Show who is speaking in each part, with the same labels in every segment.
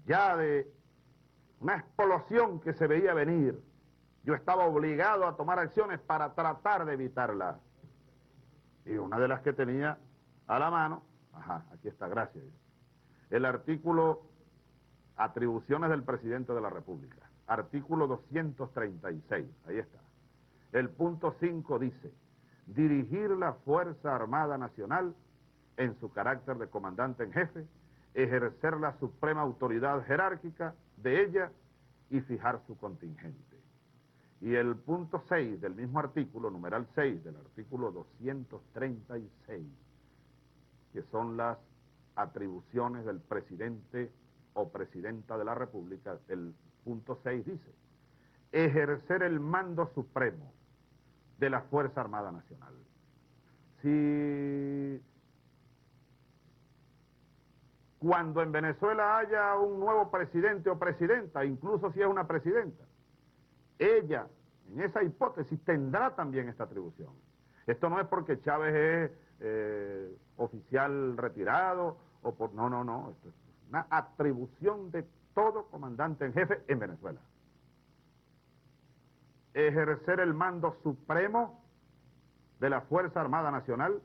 Speaker 1: ya de una explosión que se veía venir. Yo estaba obligado a tomar acciones para tratar de evitarla. Y una de las que tenía a la mano, aquí está, gracias, el artículo Atribuciones del Presidente de la República, artículo 236, ahí está. El punto 5 dice: dirigir la Fuerza Armada Nacional en su carácter de comandante en jefe, ejercer la suprema autoridad jerárquica de ella y fijar su contingente. Y el punto 6 del mismo artículo, numeral 6 del artículo 236, que son las atribuciones del presidente o presidenta de la República, el punto 6 dice: ejercer el mando supremo de la Fuerza Armada Nacional. Si cuando en Venezuela haya un nuevo presidente o presidenta, incluso si es una presidenta, ella, en esa hipótesis, tendrá también esta atribución. Esto no es porque Chávez es oficial retirado, o por... No, esto es una atribución de todo comandante en jefe en Venezuela. Ejercer el mando supremo de la Fuerza Armada Nacional,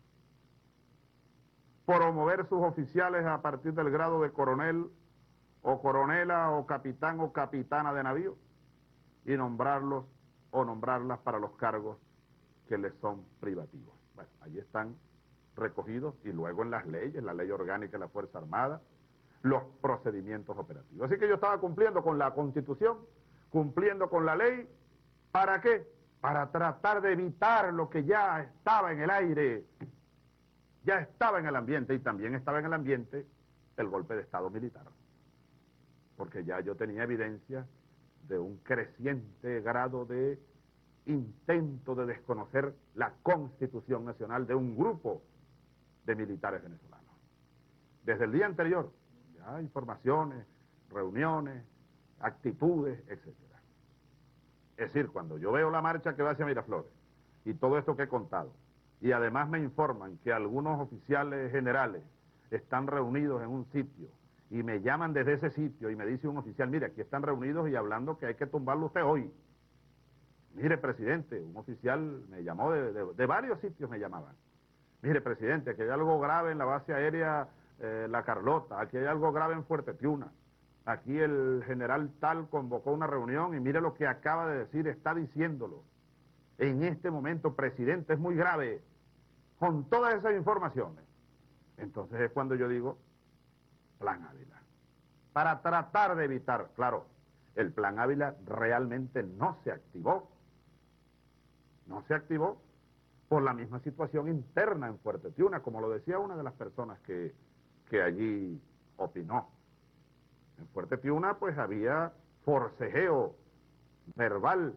Speaker 1: promover sus oficiales a partir del grado de coronel o coronela o capitán o capitana de navío y nombrarlos o nombrarlas para los cargos que les son privativos. Bueno, ahí están recogidos, y luego en las leyes, la ley orgánica de la Fuerza Armada, los procedimientos operativos. Así que yo estaba cumpliendo con la Constitución, cumpliendo con la ley. ¿Para qué? Para tratar de evitar lo que ya estaba en el aire, ya estaba en el ambiente, y también estaba en el ambiente el golpe de Estado militar. Porque ya yo tenía evidencia de un creciente grado de intento de desconocer la Constitución Nacional de un grupo de militares venezolanos. Desde el día anterior, ya informaciones, reuniones, actitudes, etc. Es decir, cuando yo veo la marcha que va hacia Miraflores y todo esto que he contado, y además me informan que algunos oficiales generales están reunidos en un sitio y me llaman desde ese sitio y me dice un oficial: mire, aquí están reunidos y hablando que hay que tumbarlo usted hoy. Mire, presidente, un oficial me llamó de varios sitios, me llamaban. Mire, presidente, aquí hay algo grave en la base aérea La Carlota, aquí hay algo grave en Fuerte Tiuna. Aquí el general tal convocó una reunión y mire lo que acaba de decir, está diciéndolo. En este momento, presidente, es muy grave. Con todas esas informaciones. Entonces es cuando yo digo, Plan Ávila. Para tratar de evitar, claro, el Plan Ávila realmente no se activó. No se activó por la misma situación interna en Fuerte Tiuna, como lo decía una de las personas que allí opinó. En Fuerte Tiuna pues había forcejeo verbal,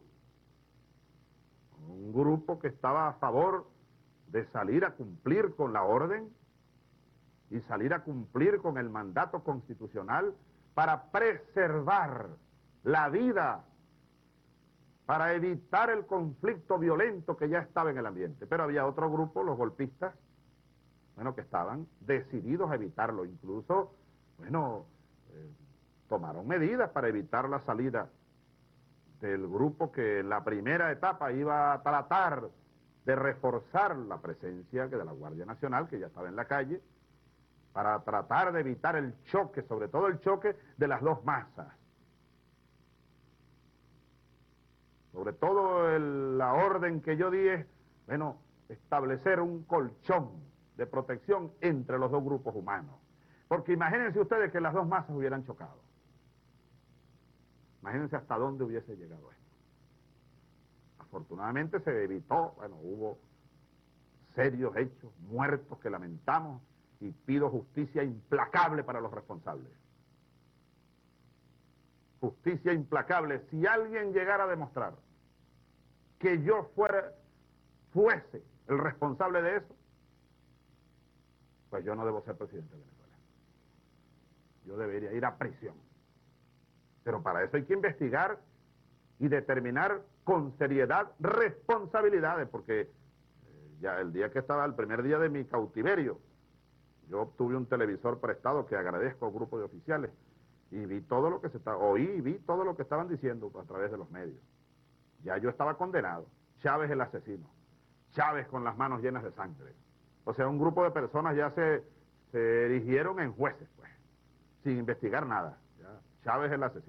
Speaker 1: un grupo que estaba a favor de salir a cumplir con la orden y salir a cumplir con el mandato constitucional para preservar la vida, para evitar el conflicto violento que ya estaba en el ambiente. Pero había otro grupo, los golpistas, bueno, que estaban decididos a evitarlo. Incluso, bueno, tomaron medidas para evitar la salida del grupo que en la primera etapa iba a tratar de reforzar la presencia de la Guardia Nacional, que ya estaba en la calle, para tratar de evitar el choque, sobre todo el choque de las dos masas. Sobre todo la orden que yo di es, bueno, establecer un colchón de protección entre los dos grupos humanos. Porque imagínense ustedes que las dos masas hubieran chocado. Imagínense hasta dónde hubiese llegado esto. Afortunadamente se evitó, bueno, hubo serios hechos, muertos que lamentamos, y pido justicia implacable para los responsables. Justicia implacable. Si alguien llegara a demostrar que yo fuese el responsable de eso, pues yo no debo ser presidente de Venezuela. Yo debería ir a prisión. Pero para eso hay que investigar y determinar con seriedad responsabilidades, porque ya el día que estaba, el primer día de mi cautiverio, yo obtuve un televisor prestado que agradezco al grupo de oficiales, Y vi todo lo que oí y vi todo lo que estaban diciendo a través de los medios. Ya yo estaba condenado. Chávez el asesino. Chávez con las manos llenas de sangre. O sea, un grupo de personas ya se erigieron en jueces, pues, sin investigar nada. Ya. Chávez el asesino.